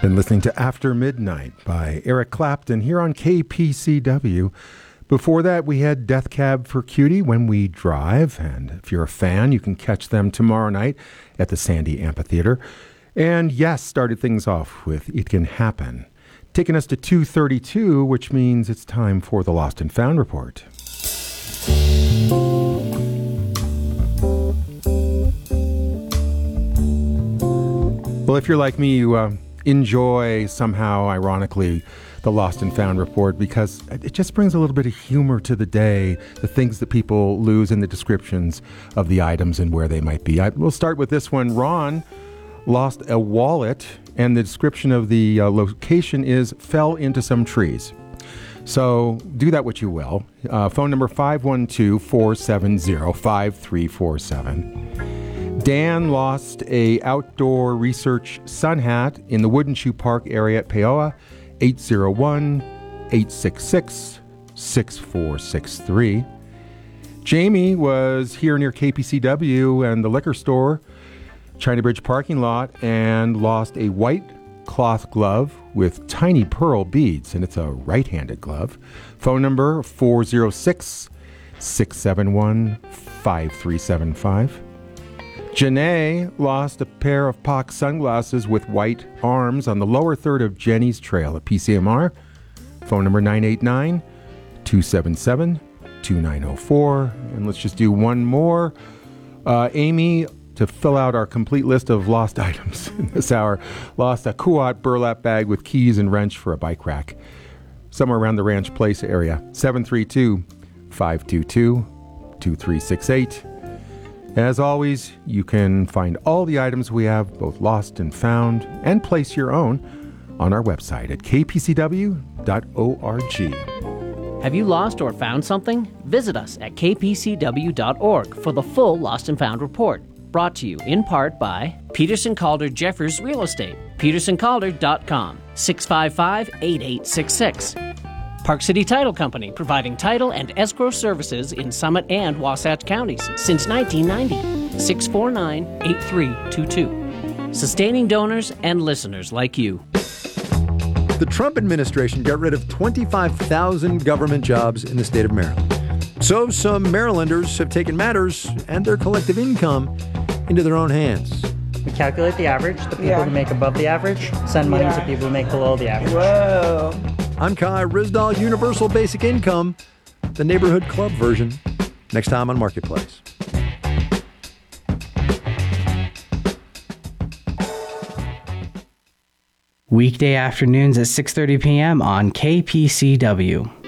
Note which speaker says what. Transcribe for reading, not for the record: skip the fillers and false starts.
Speaker 1: Been listening to After Midnight by Eric Clapton here on KPCW. Before that, we had Death Cab for Cutie, When We Drive. And if you're a fan, you can catch them tomorrow night at the Sandy Amphitheater. And Yes started things off with It Can Happen, taking us to 2:32, which means it's time for the Lost and Found Report. Well, if you're like me, you enjoy somehow, ironically, the Lost and Found Report because it just brings a little bit of humor to the day, the things that people lose in the descriptions of the items and where they might be. We'll start with this one. Ron lost a wallet, and the description of the location is fell into some trees. So do that what you will. Phone number 512-470-5347. Dan lost a outdoor research sun hat in the Wooden Shoe Park area at Paoa, 801-866-6463. Jamie was here near KPCW and the liquor store, China Bridge parking lot, and lost a white cloth glove with tiny pearl beads, and it's a right-handed glove. Phone number 406-671-5375. Janae lost a pair of POC sunglasses with white arms on the lower third of Jenny's Trail at PCMR. Phone number 989-277-2904. And let's just do one more. Amy, to fill out our complete list of lost items in this hour, lost a Kuat burlap bag with keys and wrench for a bike rack somewhere around the Ranch Place area. 732-522-2368. As always, you can find all the items we have, both lost and found, and place your own on our website at kpcw.org.
Speaker 2: Have you lost or found something? Visit us at kpcw.org for the full Lost and Found report. Brought to you in part by Peterson Calder Jeffers Real Estate, petersoncalder.com, 655-8866. Park City Title Company, providing title and escrow services in Summit and Wasatch counties since 1990, 649-8322. Sustaining donors and listeners like you.
Speaker 3: The Trump administration got rid of 25,000 government jobs in the state of Maryland. So some Marylanders have taken matters and their collective income into their own hands.
Speaker 4: We calculate the average. The people who make above the average send money to people who make below the average.
Speaker 5: Whoa.
Speaker 3: I'm Kai Rizdal, Universal Basic Income, the neighborhood club version, next time on Marketplace.
Speaker 6: Weekday afternoons at 6:30 p.m. on KPCW.